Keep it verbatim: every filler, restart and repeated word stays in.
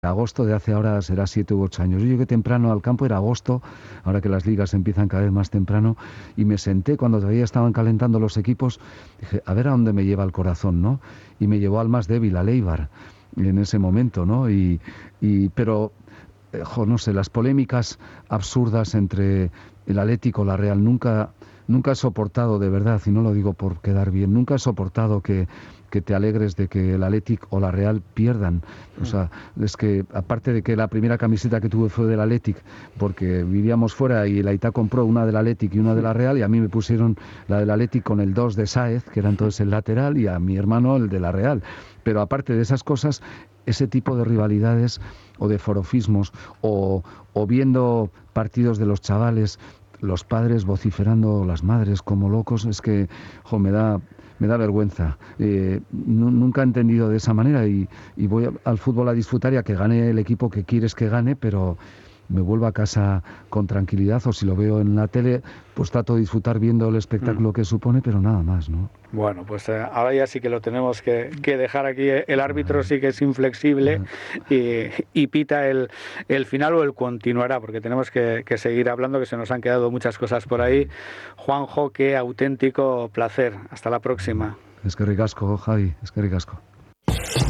agosto de hace ahora será siete u ocho años. Yo llegué temprano al campo, era agosto, ahora que las ligas empiezan cada vez más temprano, y me senté cuando todavía estaban calentando los equipos, dije, a ver a dónde me lleva el corazón, ¿no? Y me llevó al más débil, al Eibar, en ese momento, ¿no? Y, y pero, eh, jo, no sé, las polémicas absurdas entre el Atlético y la Real, nunca, nunca he soportado, de verdad, y no lo digo por quedar bien, nunca he soportado que que te alegres de que el Athletic o la Real pierdan. O sea, es que aparte de que la primera camiseta que tuve fue del Athletic, porque vivíamos fuera y el Aitá compró una del Athletic y una de la Real, y a mí me pusieron la del Athletic con el dos de Sáez, que era entonces el lateral, y a mi hermano el de la Real. Pero aparte de esas cosas, ese tipo de rivalidades o de forofismos, o, o viendo partidos de los chavales, los padres vociferando, las madres como locos, es que, jo, me da... me da vergüenza. Eh, nunca he entendido de esa manera y, y voy al fútbol a disfrutar y a que gane el equipo que quieres que gane, pero me vuelvo a casa con tranquilidad, o si lo veo en la tele, pues trato de disfrutar viendo el espectáculo mm. que supone, pero nada más, ¿no? Bueno, pues eh, ahora ya sí que lo tenemos que, que dejar aquí. El árbitro sí que es inflexible y, y pita el, el final o el continuará, porque tenemos que, que seguir hablando, que se nos han quedado muchas cosas por ahí. Juanjo, qué auténtico placer. Hasta la próxima. Es que ricasco, Javi, es que ricasco.